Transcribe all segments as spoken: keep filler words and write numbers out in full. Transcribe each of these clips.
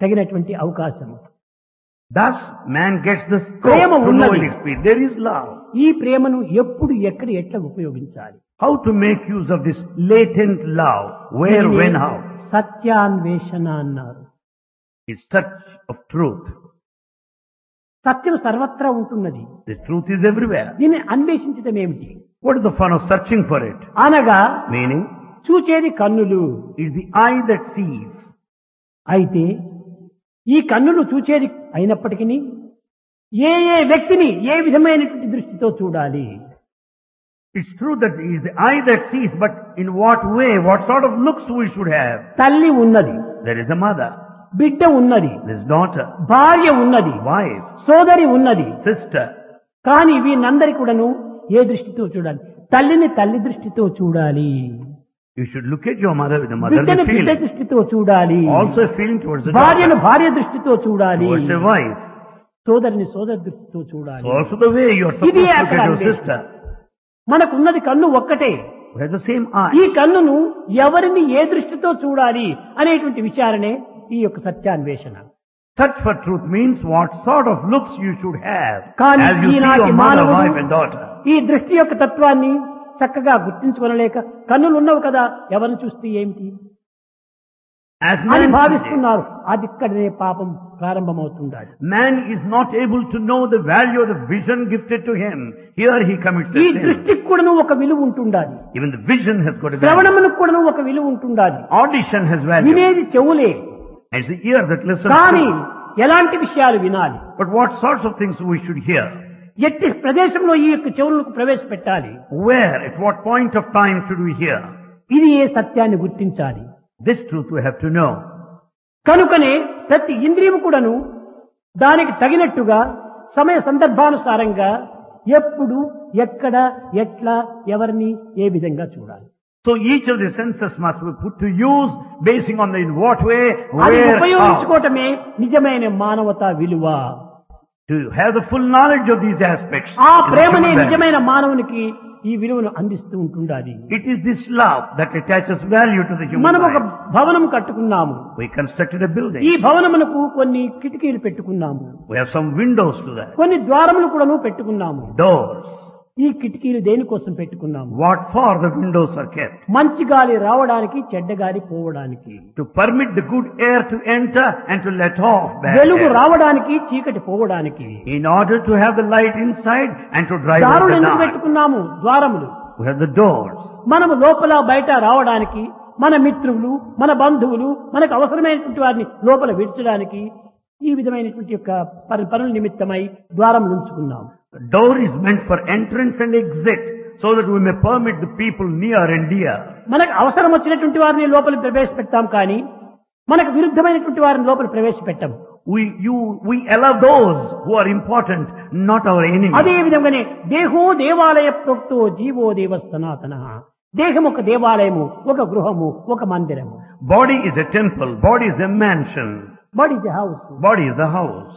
తగినటువంటి అవకాశం. Thus, man gets the scope Prema to know ఉన్నది. and experience. There is love. ఈ ప్రేమను ఎప్పుడు ఎక్కడ ఎట్లా ఉపయోగించాలి? How to make use of this latent love? Where, దీనిని when, how? సత్యాన్వేషణ అన్నారు. It's search of truth. సత్యం సర్వత్రా ఉంటున్నది. The truth is everywhere. దీన్ని అన్వేషించడం ఏమిటి? What is the fun of searching for it? అనగా Meaning, చూచేది కన్నులు. it's the eye that sees. అయితే ఈ కన్నులు చూచేది అయినప్పటికీ ఏ ఏ వ్యక్తిని ఏ విధమైనటువంటి దృష్టితో చూడాలి? It's true that it is the eye that sees, but in what way, what sort of looks we should have? తల్లి ఉన్నది, There is a mother, బిడ్డ ఉన్నది, this daughter, భార్య ఉన్నది, wife, సోదరి ఉన్నది. sister. కానీ వీళ్ళందరి కూడాను ఏ దృష్టితో చూడాలి? తల్లిని తల్లి దృష్టితో చూడాలి, You should look at your mother with a motherly బిడ్డని బిడ్డ feeling. దృష్టితో చూడాలి, Also a feeling towards the భార్యను daughter, భార్య దృష్టితో చూడాలి, towards a wife. సోదరిని సోదరి దృష్టితో చూడాలి. So also the way you are supposed ఇది to look అక్కడ at your అన్వేషణ. sister. మనకున్నది కన్ను ఒక్కటే. We have the same eye. ఈ కన్నును ఎవరిని ఏ దృష్టితో చూడాలి అనేటువంటి విచారణే ఈ యొక్క సత్యాన్వేషణ. Search for truth means what sort of looks you should have కానీ as you see ఈనాటి your mother, మానవుడు wife and daughter. ఈ దృష్టి యొక్క తత్వాన్ని చక్కగా గుర్తించుకోలేక కన్నులు ఉన్నవి కదా ఎవరిని చూస్తే ఏమిటి As అని man today, భావిస్తున్నారు. అది ఇక్కడనే పాపం ప్రారంభమవుతుంది. man is not able to know the value of the vision gifted to him. Here he commits ఈ a sin. దృష్టికి కూడాను ఒక విలువ ఉంటుండాలి, Even the vision has got a value. శ్రవణములకు కూడాను ఒక విలువ ఉంటుండాలి. Audition has value. వినేది చెవులే, It's the ear that listens. కానీ to. ఎలాంటి విషయాలు వినాలి? But what sorts of things we should hear? ఎట్టి ప్రదేశంలో ఈ యొక్క చెవులకు ప్రవేశపెట్టాలి? Where, at what point of time should we hear? ఇది ఏ సత్యాన్ని గుర్తించాలి. This truth we have to know. కనుకనే ప్రతి ఇంద్రియము కూడాను దానికి తగినట్టుగా సమయ సందర్భానుసారంగా ఎప్పుడు ఎక్కడ ఎట్లా ఎవరిని ఏ విధంగా చూడాలి. So each of the senses must be put to use basing on the in what way, అది where, how. ఉపయోగించుకోవటమే నిజమైన మానవతా విలువ. To have the full knowledge of these aspects. ఆ is the ప్రేమనే human value. నిజమైన మానవునికి ఈ విలువను అందిస్తూ ఉంటుండాలి. It is this love that attaches value to the human మనం ఒక life. భవనం కట్టుకున్నాము. We constructed a building. ఈ భవనమునకు కొన్ని కిటికీలు పెట్టుకున్నాము, We have some windows to that. కొన్ని ద్వారములు కూడాను పెట్టుకున్నాము. Doors. ఈ కిటికీలు దేనికోసం పెట్టుకున్నాము? What for the windows are kept? మంచి గాలి రావడానికి, చెడ్డ గాలి పోవడానికి. To permit the good air to enter and to let off bad వెలుగు air. రావడానికి, చీకటి పోవడానికి. In order to have the light inside and to drive out దారులు the ఎందుకు dark. పెట్టుకున్నాము? ద్వారములు. We have the doors. మనము లోపల బయట రావడానికి, మన మిత్రులు, మన బంధువులు, మనకు అవసరమైనటువంటి వారిని లోపల విడిచడానికి ఈ విధమైనటువంటి యొక్క పని- పనుల నిమిత్తమై ద్వారములు ఉంచుకున్నాము. The door is meant for entrance and exit so that we may permit the people near and dear. మనకు అవసరం వచ్చినటువంటి వారిని లోపల ప్రవేశపెడతాం కానీ మనకు విరుద్ధమైనటువంటి వారిని లోపల ప్రవేశపెట్టాం. We, you, we allow those who are important, not our enemies. అదే విధంగానే దేహో దేవాలయ ప్రోక్తో జీవో దేవ సనాతన. దేహం ఒక దేవాలయము, ఒక గృహము, ఒక మందిరము. Body is a temple, body is a mansion, body is house. body is the house.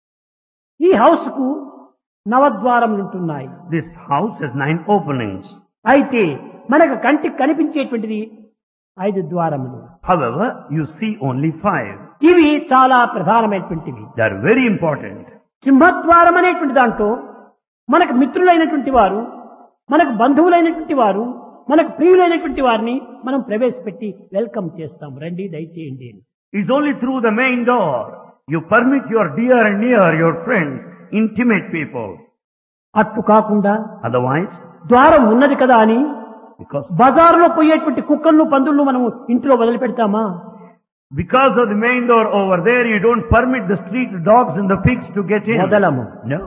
ఈ హౌస్ కు నవద్వారములు ఉంటున్నాయి. This house has nine openings. అయితే మనకు కంటికి కనిపించేటువంటిది ఐదు ద్వారములు. However, you see only five. ఇవి చాలా ప్రధానమైనటువంటివి. They are very important. సింహద్వారం అనేటువంటి దాంట్లో మనకు మిత్రులైనటువంటి వారు, మనకు బంధువులైనటువంటి వారు, మనకు ప్రియులైనటువంటి వారిని మనం ప్రవేశపెట్టి వెల్కమ్ చేస్తాం. రండి దయచేయండి. It's only through the main door you permit your dear and near, your friends, intimate people. అట్టు కాకుండా Otherwise, ద్వారం ఉన్నది కదా అని because బజారులో పోయేటువంటి కుక్కలను పందులను మనం ఇంట్లో వదిలిపెడతామా? because of the main door over there, you don't permit the street dogs and the pigs to get in. వదలము. No.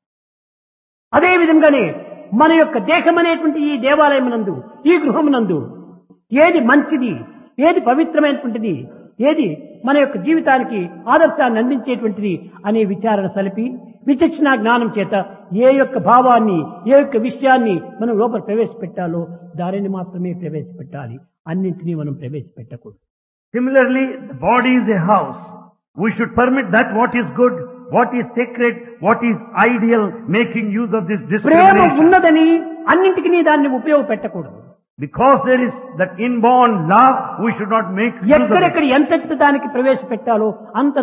అదే విధంగానే మన యొక్క దేహం అనేటువంటి ఈ దేవాలయమునందు, ఈ గృహమునందు ఏది మంచిది, ఏది పవిత్రమైనటువంటిది, ఏది మన యొక్క జీవితానికి ఆదర్శాన్ని అందించేటువంటిది అనే విచారణ సలిపి విచక్షణ జ్ఞానం చేత ఏ యొక్క భావాన్ని, ఏ యొక్క విషయాన్ని మనం లోపల ప్రవేశపెట్టాలో దానిని మాత్రమే ప్రవేశపెట్టాలి. అన్నింటినీ మనం ప్రవేశపెట్టకూడదు. Similarly, the body is a house. We should permit that what is good, what is sacred, what is ideal, making use of this Prema discrimination. ఉన్నదని అన్నింటికి దాన్ని ఉపయోగపెట్టకూడదు. Because there is that inborn love, we should not make use of it. ఎక్కడెక్కడ ఎంత దానికి ప్రవేశపెట్టాలో అంత